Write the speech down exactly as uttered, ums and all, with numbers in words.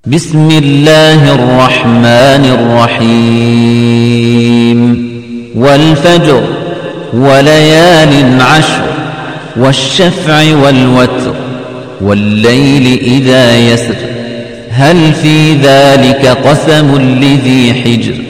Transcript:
بسم الله الرحمن الرحيم والفجر وليال عشر والشفع والوتر والليل إذا يسر هل في ذلك قسم لذي حجر